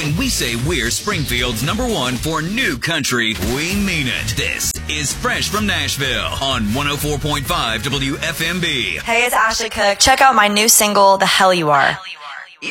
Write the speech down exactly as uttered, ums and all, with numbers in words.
When we say we're Springfield's number one for new country, we mean it. This is Fresh from Nashville on one oh four point five W F M B. Hey, it's Ashley Cook. Check out my new single, The Hell You Are.